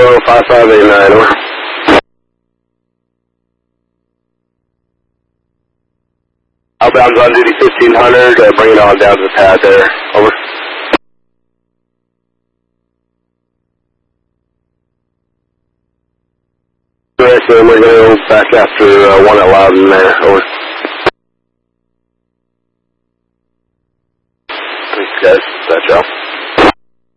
Kilo 5589, over. Outbound's on duty 1500, bring it on down to the pad there, over. We're going to go back after one at Loudon there, over.